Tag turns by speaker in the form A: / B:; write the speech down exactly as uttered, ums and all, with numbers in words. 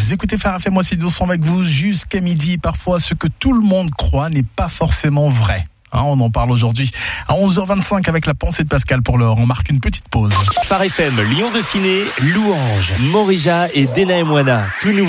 A: Vous écoutez Phare F M, moi c'est Innocent avec vous jusqu'à midi. Parfois, ce que tout le monde croit n'est pas forcément vrai. Hein, on en parle aujourd'hui à onze heures vingt-cinq avec la pensée de Pascal pour l'heure. On marque une petite pause.
B: Phare F M, Lyon Dauphiné, Louange, Morija et Dena et Moana. Tout nouveau.